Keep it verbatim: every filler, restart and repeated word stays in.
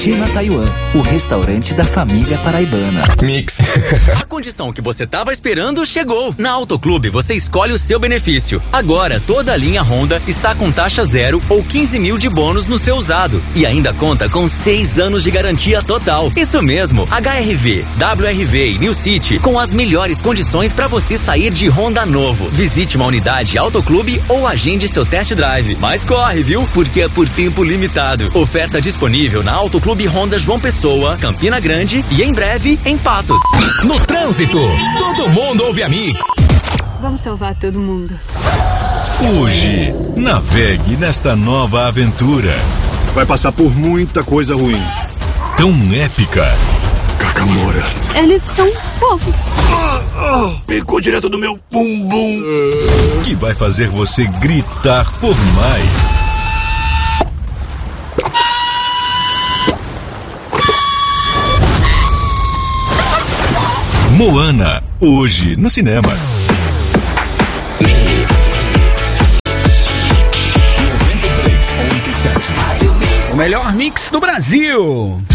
China Taiwan, o restaurante da família paraibana. Mix. A condição que você tava esperando chegou. Na Autoclube você escolhe o seu benefício. Agora toda a linha Honda está com taxa zero ou quinze mil de bônus no seu usado. E ainda conta com seis anos de garantia total. Isso mesmo, H R V, W R V e New City com as melhores condições para você sair de Honda novo. Visite uma unidade Autoclube ou agende seu test drive. Mas corre, viu? Porque é por tempo limitado. Oferta disponível na Autoclube Honda João Pessoa, Campina Grande e em breve em Patos. No trânsito, todo mundo ouve a Mix. Vamos salvar todo mundo. Hoje, navegue nesta nova aventura. Vai passar por muita coisa ruim. Tão épica. Kakamora. Eles são fofos. Ah, ah, pegou direto do meu bumbum. Que vai fazer você gritar por mais. Moana, hoje nos cinemas. O melhor mix do Brasil.